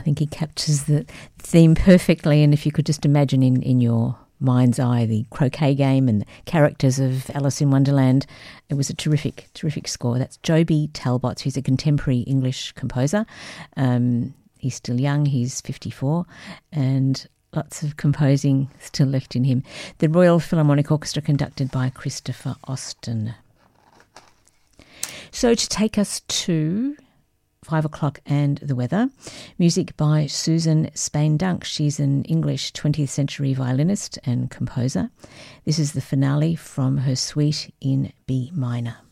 think he captures the theme perfectly, and if you could just imagine in your mind's eye the croquet game and the characters of Alice in Wonderland, it was a terrific score. That's Joby Talbot, who's a contemporary English composer. He's still young, he's 54, and lots of composing still left in him. The Royal Philharmonic Orchestra, conducted by Christopher Austin. So to take us to 5 o'clock and the weather, music by Susan Spain-Dunk. She's an English 20th century violinist and composer. This is the finale from her suite in B minor.